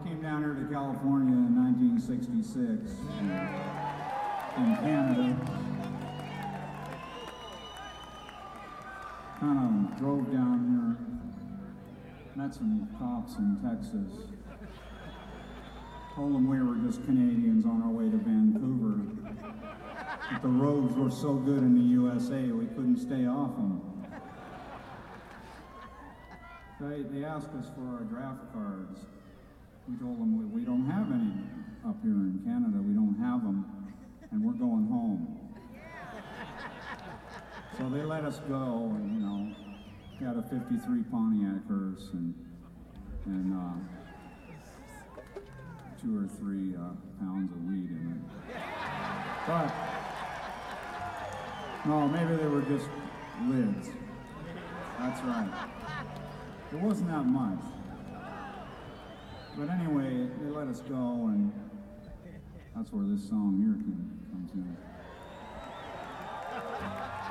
came down here to California in 1966 in Canada. Kind of drove down here, met some cops in Texas. Told them we were just Canadians on our way to Vancouver. But the roads were so good in the USA, we couldn't stay off them. They asked us for our draft cards. We told them we don't have any up here in Canada. We don't have them, and we're going home. So they let us go, and you know, got a '53 Pontiac hearse and 2 or 3 pounds of weed in it. But no, maybe they were just lids. That's right. It wasn't that much. But anyway, they let us go, and that's where this song here comes in.